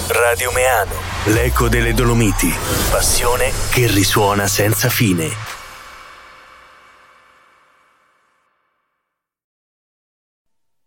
Radio Meano, l'eco delle Dolomiti. Passione che risuona senza fine.